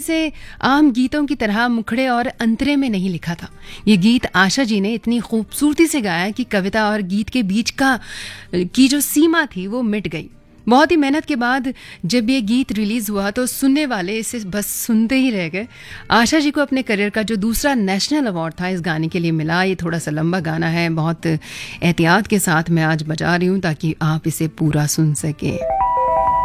इसे आम गीतों की तरह मुखड़े और अंतरे में नहीं लिखा था। ये गीत आशा जी ने इतनी खूबसूरती से गाया कि कविता और गीत के बीच की जो सीमा थी वो मिट गई। बहुत ही मेहनत के बाद जब ये गीत रिलीज हुआ तो सुनने वाले इसे बस सुनते ही रह गए। आशा जी को अपने करियर का जो दूसरा नेशनल अवार्ड था इस गाने के लिए मिला। ये थोड़ा सा लंबा गाना है, बहुत एहतियात के साथ मैं आज बजा रही हूँ ताकि आप इसे पूरा सुन सकें।